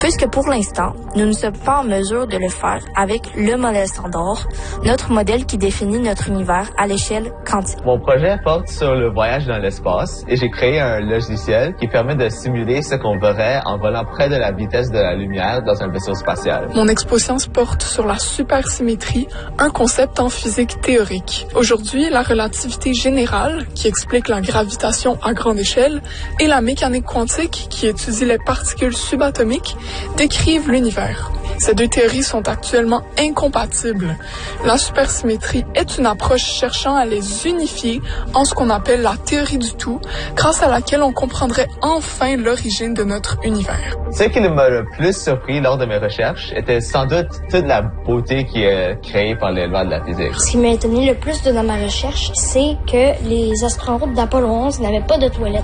Puisque pour l'instant, nous ne sommes pas en mesure de le faire avec le modèle standard, notre modèle qui définit notre univers à l'échelle quantique. Mon projet porte sur le voyage dans l'espace et j'ai créé un logiciel qui permet de simuler ce qu'on verrait en volant près de la vitesse de la lumière dans un vaisseau spatial. Mon expo-science porte sur la supersymétrie, un concept en physique théorique. Aujourd'hui, la relativité générale, qui explique la gravitation à grande échelle, et la mécanique quantique, qui étudie les particules subatomiques, décrivent l'univers. Ces deux théories sont actuellement incompatibles. La supersymétrie est une approche cherchant à les unifier en ce qu'on appelle la théorie du tout, grâce à laquelle on comprendrait enfin l'origine de notre univers. Ce qui m'a le plus surpris lors de mes recherches était sans doute toute la beauté qui est créée par les lois de la physique. Ce qui m'a étonné le plus dans ma recherche, c'est que les astronautes d'Apollo 11 n'avaient pas de toilette.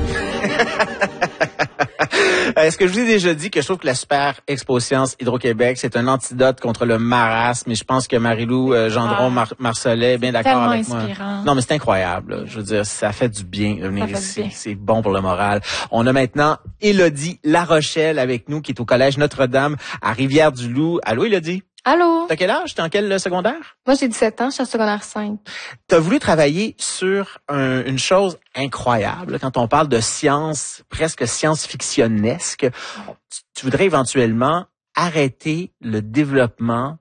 Est-ce que je vous ai déjà dit que je trouve que la Super Expo Science Hydro-Québec, c'est un antidote contre le marasme, et je pense que Marie-Lou Gendron Marcelet est bien d'accord avec moi. Non, mais c'est incroyable, là. Je veux dire, ça fait du bien de venir ici. C'est bon pour le moral. On a maintenant Élodie Larochelle avec nous, qui est au Collège Notre-Dame à Rivière-du-Loup. Allô, Élodie? Allô? T'as quel âge? T'es en quel secondaire? Moi, j'ai 17 ans, je suis en secondaire 5. T'as voulu travailler sur une chose incroyable. Quand on parle de science, presque science-fictionnesque, tu voudrais éventuellement arrêter le développement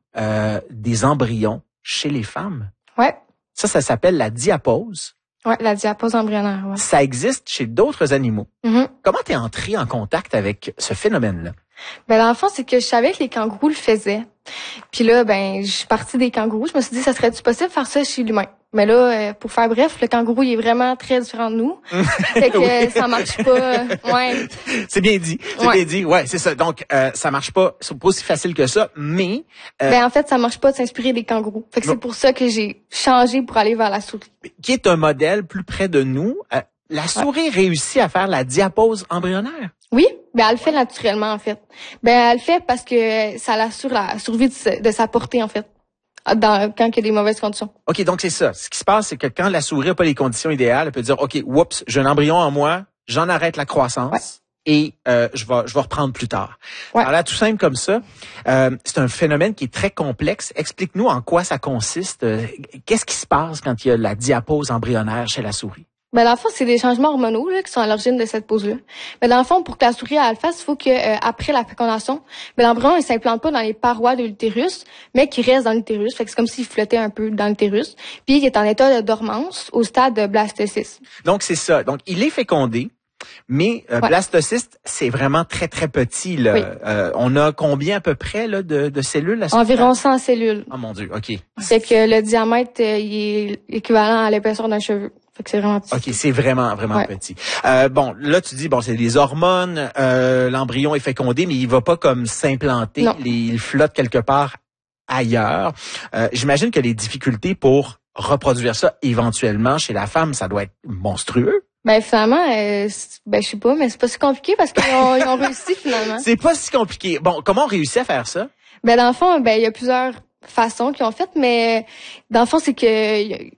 des embryons chez les femmes. Ouais. Ça s'appelle la diapause. Ouais, la diapause embryonnaire, ouais. Ça existe chez d'autres animaux. Mm-hmm. Comment t'es entré en contact avec ce phénomène-là? Ben, dans le fond, c'est que je savais que les kangourous le faisaient. Puis là, ben, je suis partie des kangourous. Je me suis dit, ça serait-tu possible de faire ça chez l'humain? Mais là, pour faire bref, le kangourou, il est vraiment très différent de nous. Fait que oui. ça marche pas. Ouais. C'est bien dit. C'est bien dit. Ouais, c'est ça. Donc, ça marche pas. C'est pas aussi facile que ça, mais... Ben, en fait, ça marche pas de s'inspirer des kangourous. Fait que c'est pour ça que j'ai changé pour aller vers la souris. Qui est un modèle plus près de nous. La souris réussit à faire la diapause embryonnaire. Oui, ben elle le fait naturellement en fait. Ben elle le fait parce que ça l'assure la survie de sa portée en fait. Quand il y a des mauvaises conditions. OK, donc c'est ça. Ce qui se passe, c'est que quand la souris n'a pas les conditions idéales, elle peut dire OK, oups, j'ai un embryon en moi, j'en arrête la croissance et je vais reprendre plus tard. Ouais. Alors là, tout simple comme ça, c'est un phénomène qui est très complexe. Explique-nous en quoi ça consiste. Qu'est-ce qui se passe quand il y a la diapause embryonnaire chez la souris? Ben dans le fond, c'est des changements hormonaux là, qui sont à l'origine de cette pose-là. Ben dans le fond, pour que la souris elle le fasse, il faut que après la fécondation, ben l'embryon il s'implante pas dans les parois de l'utérus, mais qu'il reste dans l'utérus. Fait que c'est comme s'il flottait un peu dans l'utérus, puis il est en état de dormance au stade de blastocyste. Donc c'est ça. Donc il est fécondé. Mais blastocyste, c'est vraiment très, très petit. Là. Oui. On a combien à peu près là, de cellules? Environ 100 cellules. Oh mon Dieu, OK. C'est que le diamètre il est équivalent à l'épaisseur d'un cheveu. Fait que c'est vraiment petit. OK, c'est vraiment petit. Bon, là, tu dis, c'est les hormones, l'embryon est fécondé, mais il va pas comme s'implanter. Il flotte quelque part ailleurs. J'imagine que les difficultés pour reproduire ça éventuellement chez la femme, ça doit être monstrueux. Ben finalement, je sais pas, mais c'est pas si compliqué parce qu'ils ont réussi finalement. C'est pas si compliqué. Bon, comment on réussit à faire ça? Ben dans le fond, il y a plusieurs façons qu'ils ont fait, mais dans le fond, c'est que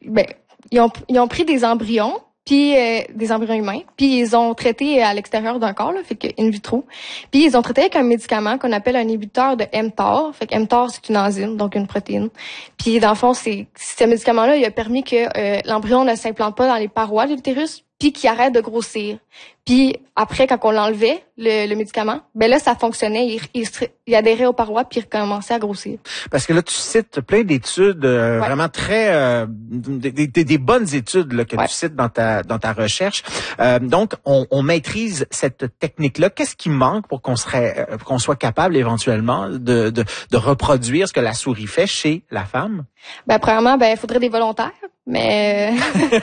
ils ont pris des embryons, puis des embryons humains, puis ils ont traité à l'extérieur d'un corps, là, fait que in vitro. Puis ils ont traité avec un médicament qu'on appelle un inhibiteur de mTOR. Fait que mTOR, c'est une enzyme, donc une protéine. Puis dans le fond, ce médicament-là, il a permis que l'embryon ne s'implante pas dans les parois de l'utérus, puis qu'il arrête de grossir. Puis après, quand on l'enlevait, le médicament, ben là, ça fonctionnait. Il adhérait aux parois, puis il recommençait à grossir. Parce que là, tu cites plein d'études vraiment très... des bonnes études là, que tu cites dans ta recherche. Donc, on maîtrise cette technique-là. Qu'est-ce qui manque pour qu'on soit capable éventuellement de reproduire ce que la souris fait chez la femme? Ben premièrement, il faudrait des volontaires. Mais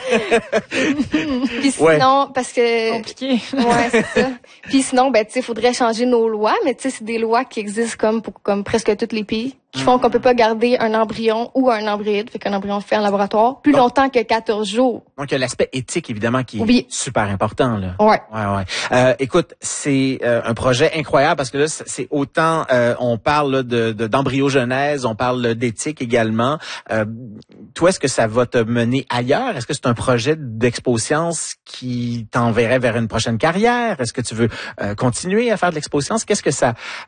puis sinon parce que compliqué. Ouais, c'est ça. Puis sinon faudrait changer nos lois, mais tu sais c'est des lois qui existent comme presque tous les pays. qui font qu'on peut pas garder un embryon ou un embryide, fait qu'un embryon fait en laboratoire, plus longtemps que 14 jours. Donc, il y a l'aspect éthique, évidemment, qui est super important, là. Ouais. Écoute, c'est un projet incroyable parce que là, c'est autant, on parle là, d'embryogenèse, on parle d'éthique également. Toi, est-ce que ça va te mener ailleurs? Est-ce que c'est un projet d'expo-science qui t'enverrait vers une prochaine carrière? Est-ce que tu veux continuer à faire de l'expo-science? Qu'est-ce que ça